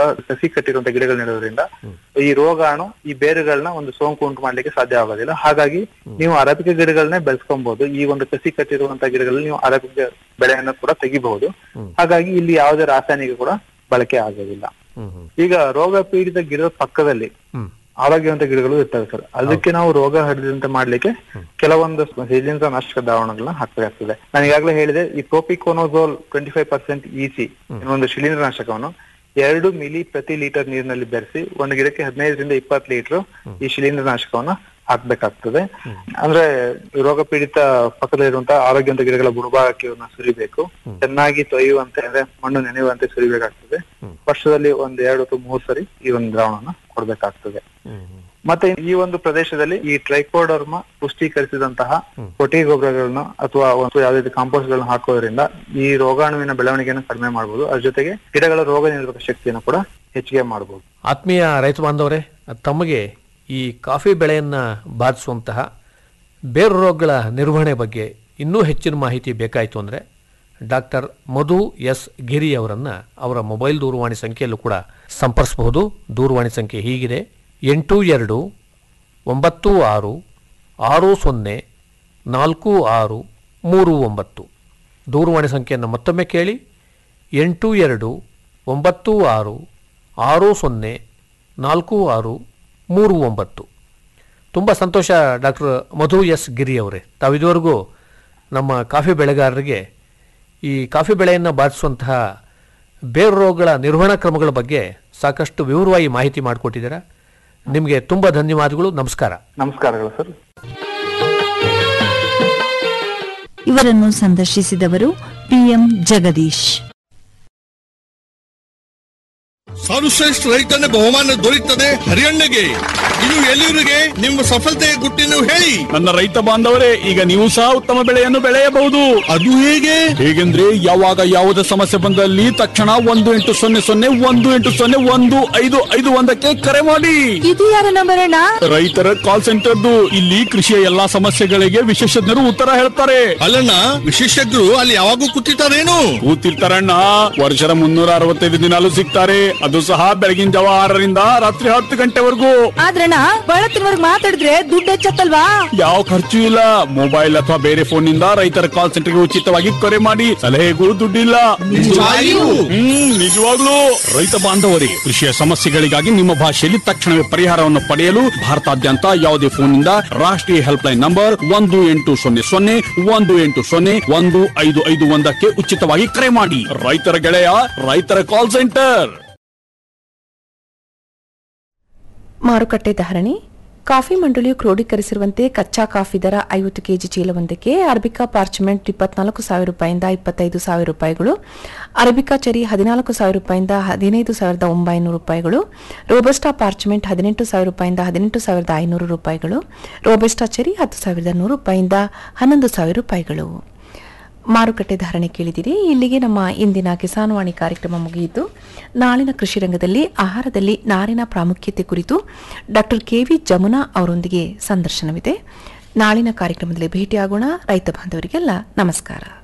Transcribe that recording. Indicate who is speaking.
Speaker 1: ಕಸಿ ಕಟ್ಟಿರುವಂತ ಗಿಡಗಳು ನೆಡೋದ್ರಿಂದ ಈ ರೋಗಾಣು ಈ ಬೇರುಗಳನ್ನ ಒಂದು ಸೋಂಕು ಉಂಟು ಮಾಡ್ಲಿಕ್ಕೆ ಸಾಧ್ಯ ಆಗೋದಿಲ್ಲ. ಹಾಗಾಗಿ ನೀವು ಅರೇಬಿಕಾ ಗಿಡಗಳನ್ನೇ ಬೆಳೆಸ್ಕೊಬಹುದು. ಈ ಒಂದು ಕಸಿ ಕಟ್ಟಿರುವಂತ ಗಿಡಗಳಲ್ಲಿ ನೀವು ಅರೇಬಿಕಾ ಬೆಳೆಯನ್ನು ಕೂಡ ತೆಗಿಬಹುದು. ಹಾಗಾಗಿ ಇಲ್ಲಿ ಯಾವುದೇ ರಾಸಾಯನಿಕ ಕೂಡ ಬಳಕೆ ಆಗೋದಿಲ್ಲ. ಈಗ ರೋಗ ಪೀಡಿತ ಗಿಡದ ಪಕ್ಕದಲ್ಲಿ ಆರೋಗ್ಯವಂತ ಗಿಡಗಳು ಇರ್ತವೆ ಸರ್. ಅದಕ್ಕೆ ನಾವು ರೋಗ ಹರಡದಂತೆ ಮಾಡ್ಲಿಕ್ಕೆ ಕೆಲವೊಂದು ಶಿಲೀಂಧ್ರನಾಶಕ ದ್ರಾವಣಗಳನ್ನ ಹಾಕಬೇಕಾಗ್ತದೆ. ನಾನು ಈಗಾಗಲೇ ಹೇಳಿದೆ, ಈ ಪ್ರೋಪಿಕೋನೋಜೋಲ್ 25% EC ಒಂದು ಶಿಲೀಂಧ್ರನಾಶಕವನ್ನು 2 ಮಿಲಿ ಪ್ರತಿ ಲೀಟರ್ ನೀರಿನಲ್ಲಿ ಬೆರೆಸಿ ಒಂದು ಗಿಡಕ್ಕೆ 15 ರಿಂದ 20 ಲೀಟರ್ ಈ ಶಿಲೀಂಧ್ರನಾಶಕವನ್ನ ಹಾಕ್ಬೇಕಾಗ್ತದೆ. ಅಂದ್ರೆ ರೋಗ ಪೀಡಿತ ಪಕ್ಕದಲ್ಲಿರುವಂತಹ ಆರೋಗ್ಯವಂತ ಗಿಡಗಳ ಬುಡಭಾಗಕ್ಕೆ ಸುರಿಬೇಕು. ಚೆನ್ನಾಗಿ ತೊಯ್ಯುವಂತೆ ಅಂದ್ರೆ ಮಣ್ಣು ನೆನೆಯುವಂತೆ ಸುರಿಬೇಕಾಗ್ತದೆ. ವರ್ಷದಲ್ಲಿ 1, 2 ಅಥವಾ 3 ಸರಿ ಈ ಒಂದು ದ್ರಾವಣನ ಕೊಡ್ಬೇಕಾಗ್ತದೆ. ಮತ್ತೆ ಈ ಒಂದು ಪ್ರದೇಶದಲ್ಲಿ ಈ ಟ್ರೈಕೋಡರ್ಮ ಪುಷ್ಟೀಕರಿಸಿದಂತಹ ಕೊಟ್ಟಿಗೆ ಗೊಬ್ಬರಗಳನ್ನ ಅಥವಾ ಯಾವುದೇ ಕಾಂಪೋಸ್ಟ್ ಗಳನ್ನ ಹಾಕೋದ್ರಿಂದ ಈ ರೋಗಾಣುವಿನ ಬೆಳವಣಿಗೆಯನ್ನು ಕಡಿಮೆ ಮಾಡಬಹುದು. ಅದ್ರ ಜೊತೆಗೆ ಗಿಡಗಳ ರೋಗ ನಿರೋಧಕ ಶಕ್ತಿಯನ್ನು ಕೂಡ ಹೆಚ್ಚಿಗೆ ಮಾಡಬಹುದು.
Speaker 2: ಆತ್ಮೀಯ ರೈತ ಬಾಂಧವರೇ, ತಮಗೆ ಈ ಕಾಫಿ ಬೆಳೆಯನ್ನ ಬಾಧಿಸುವಂತಹ ಬೇರು ರೋಗಗಳ ನಿರ್ವಹಣೆ ಬಗ್ಗೆ ಇನ್ನೂ ಹೆಚ್ಚಿನ ಮಾಹಿತಿ ಬೇಕಾಯಿತು ಅಂದರೆ ಡಾಕ್ಟರ್ ಮಧು ಎಸ್ ಗಿರಿ ಅವರನ್ನು ಅವರ ಮೊಬೈಲ್ ದೂರವಾಣಿ ಸಂಖ್ಯೆಯಲ್ಲೂ ಕೂಡ ಸಂಪರ್ಸಬಹುದು. ದೂರವಾಣಿ ಸಂಖ್ಯೆ ಹೀಗಿದೆ: 8296064639. ದೂರವಾಣಿ ಸಂಖ್ಯೆಯನ್ನು ಮತ್ತೊಮ್ಮೆ ಕೇಳಿ: 8296064639. ತುಂಬ ಸಂತೋಷ ಡಾಕ್ಟರ್ ಮಧು ಎಸ್ ಗಿರಿ ಅವರೇ, ತಾವು ಇದುವರೆಗೂ ನಮ್ಮ ಕಾಫಿ ಬೆಳೆಗಾರರಿಗೆ ಈ ಕಾಫಿ ಬೆಳೆಯನ್ನು ಬಾಧಿಸುವಂತಹ ಬೇರು ರೋಗಗಳ ನಿರ್ವಹಣಾ ಕ್ರಮಗಳ ಬಗ್ಗೆ ಸಾಕಷ್ಟು ವಿವರವಾಗಿ ಮಾಹಿತಿ ಮಾಡಿಕೊಟ್ಟಿದ್ದೀರಾ. ನಿಮಗೆ ತುಂಬ ಧನ್ಯವಾದಗಳು. ನಮಸ್ಕಾರ.
Speaker 1: ನಮಸ್ಕಾರಗಳು ಸರ್.
Speaker 3: ಇವರನ್ನು ಸಂದರ್ಶಿಸಿದವರು PM ಜಗದೀಶ್.
Speaker 4: ಸರ್ವಶ್ರೇಷ್ಠ ರೈತನ ಬಹುಮಾನ ದೊರೆಯುತ್ತದೆ ಹರಿಯಣ್ಣಗೆ. ಇದು ಎಲ್ಲಿವರಿಗೆ ನಿಮ್ಮ ಸಫಲತೆಯ ಗುಟ್ಟಿನ ಹೇಳಿ.
Speaker 5: ನನ್ನ ರೈತ ಬಾಂಧವರೇ, ಈಗ ನೀವು ಸಹ ಉತ್ತಮ ಬೆಳೆಯನ್ನು ಬೆಳೆಯಬಹುದು.
Speaker 4: ಅದು ಹೇಗೆ?
Speaker 5: ಹೇಗೆಂದ್ರೆ ಯಾವಾಗ ಯಾವುದೇ ಸಮಸ್ಯೆ ಬಂದಲ್ಲಿ ತಕ್ಷಣ 1-800-1801-555 ಕರೆ ಮಾಡಿ.
Speaker 3: ಇದು ಯಾರ ನಂಬರ್ ಅಣ್ಣ?
Speaker 5: ರೈತರ ಕಾಲ್ ಸೆಂಟರ್ದು. ಇಲ್ಲಿ ಕೃಷಿಯ ಎಲ್ಲಾ ಸಮಸ್ಯೆಗಳಿಗೆ ವಿಶೇಷಜ್ಞರು ಉತ್ತರ ಹೇಳ್ತಾರೆ.
Speaker 4: ಅಲ್ಲಣ್ಣ, ವಿಶೇಷಜ್ಞರು ಅಲ್ಲಿ ಯಾವಾಗೂ ಕೂತಿರ್ತಾರೇನು?
Speaker 5: ಕೂತಿರ್ತಾರಣ್ಣ. ವರ್ಷದ 365 ದಿನಾಲು ಸಿಗ್ತಾರೆ. ಅದು ಸಹ ಬೆಳಗಿನ ಜಾವ 6 ರಿಂದ ರಾತ್ರಿ 10 ಗಂಟೆವರೆಗೂ.
Speaker 3: ಆದ್ರಣ್ಣ, ಬಳತ್ತಿನವರೆಗೂ ಮಾತಾಡಿದ್ರೆ ದುಡ್ಡು ಹೆಚ್ಚತ್ತಲ್ವಾ?
Speaker 5: ಯಾವ ಖರ್ಚು ಇಲ್ಲ. ಮೊಬೈಲ್ ಅಥವಾ ಬೇರೆ ಫೋನ್ ನಿಂದ ರೈತರ ಕಾಲ್ ಸೆಂಟರ್ಗೆ ಉಚಿತವಾಗಿ ಕರೆ ಮಾಡಿ. ಸಲಹೆಗಳು ದುಡ್ಡಿಲ್ಲ. ನಿಜವಾಗ್ಲೂ. ರೈತ ಬಾಂಧವರೇ, ಕೃಷಿಯ ಸಮಸ್ಯೆಗಳಿಗಾಗಿ ನಿಮ್ಮ ಭಾಷೆಯಲ್ಲಿ ತಕ್ಷಣವೇ ಪರಿಹಾರವನ್ನು ಪಡೆಯಲು ಭಾರತಾದ್ಯಂತ ಯಾವುದೇ ಫೋನ್ ನಿಂದ ರಾಷ್ಟ್ರೀಯ ಹೆಲ್ಪ್ ಲೈನ್ ನಂಬರ್ 1-800-1800-155 ಉಚಿತವಾಗಿ ಕರೆ ಮಾಡಿ. ರೈತರ ಗೆಳೆಯ, ರೈತರ ಕಾಲ್ ಸೆಂಟರ್.
Speaker 6: ಮಾರುಕಟ್ಟೆ ಧಾರಣೆ. ಕಾಫಿ ಮಂಡಳಿಯು ಕ್ರೋಢೀಕರಿಸಿರುವಂತೆ ಕಚ್ಚಾ ಕಾಫಿ ದರ 50 ಕೆಜಿ ಚೀಲವೊಂದಕ್ಕೆ ಅರಬಿಕಾ ಪಾರ್ಚ್ಮೆಂಟ್ 24,000 ರೂಪಾಯಿಂದ 25,000 ರೂಪಾಯಿಗಳು, ಅರಬಿಕಾ ಚೆರಿ 14,000 ರೂಪಾಯಿಂದ 15,900 ರೂಪಾಯಿಗಳು, ರೋಬಸ್ಟಾ ಪಾರ್ಚ್ಮೆಂಟ್ 18,000 ರೂಪಾಯಿಂದ 18,500 ರೂಪಾಯಿಗಳು, ರೋಬಸ್ಟಾ ಚೆರಿ 10,100 ರೂಪಾಯಿಂದ 11,000 ರೂಪಾಯಿಗಳು. ಮಾರುಕಟ್ಟೆ ಧಾರಣೆ ಕೇಳಿದಿರಿ. ಇಲ್ಲಿಗೆ ನಮ್ಮ ಇಂದಿನ ಕಿಸಾನ್ವಾಣಿ ಕಾರ್ಯಕ್ರಮ ಮುಗಿಯಿತು. ನಾಳಿನ ಕೃಷಿ ರಂಗದಲ್ಲಿ ಆಹಾರದಲ್ಲಿ ನಾರಿನ ಪ್ರಾಮುಖ್ಯತೆ ಕುರಿತು ಡಾಕ್ಟರ್ KV ಜಮುನಾ ಅವರೊಂದಿಗೆ ಸಂದರ್ಶನವಿದೆ. ನಾಳಿನ ಕಾರ್ಯಕ್ರಮದಲ್ಲಿ ಭೇಟಿಯಾಗೋಣ. ರೈತ ಬಾಂಧವರಿಗೆಲ್ಲ ನಮಸ್ಕಾರ.